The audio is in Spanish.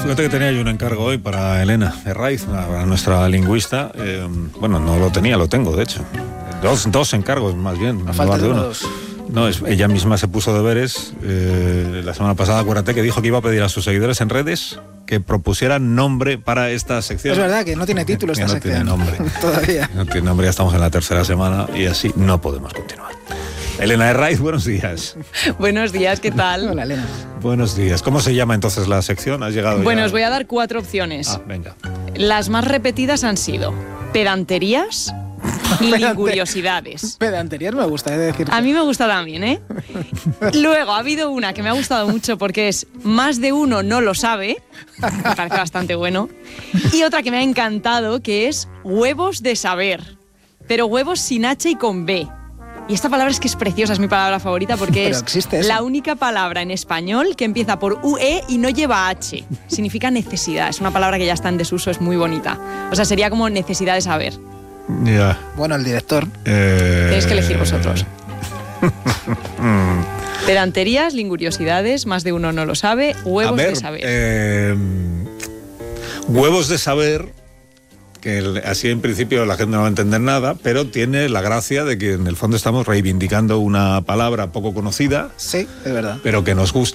Fíjate que tenía yo un encargo hoy para Elena Herraiz, para nuestra lingüista. Bueno, no lo tenía, lo tengo, de hecho. Dos encargos, más bien. A falta de uno. No, ella misma se puso deberes. La semana pasada, acuérdate que dijo que iba a pedir a sus seguidores en redes que propusieran nombre para esta sección. Es verdad que no tiene título esta sección. No tiene nombre. Todavía. No tiene nombre, ya estamos en la tercera semana y así no podemos continuar. Elena Herraiz, buenos días. Buenos días, ¿qué tal? Hola, Elena. Buenos días. ¿Cómo se llama entonces la sección? ¿Has llegado Bueno, ya? os voy a dar 4 opciones. Ah, venga. Las más repetidas han sido pedanterías y linguriosidades. Pedanterías me gusta, he de decirte. A mí me gusta también, ¿eh? Luego ha habido una que me ha gustado mucho porque es más de uno no lo sabe. Me parece bastante bueno. Y otra que me ha encantado que es huevos de saber. Pero huevos sin H y con B. Y esta palabra es que es preciosa, es mi palabra favorita porque es la única palabra en español que empieza por UE y no lleva H. Significa necesidad, es una palabra que ya está en desuso, es muy bonita. O sea, sería como necesidad de saber. Ya. Bueno, el director. Tenéis que elegir vosotros. Pedanterías, linguriosidades, más de uno no lo sabe, huevos de saber. Huevos de saber, que así en principio la gente no va a entender nada, pero tiene la gracia de que en el fondo estamos reivindicando una palabra poco conocida. Sí, es verdad. Pero que nos gusta.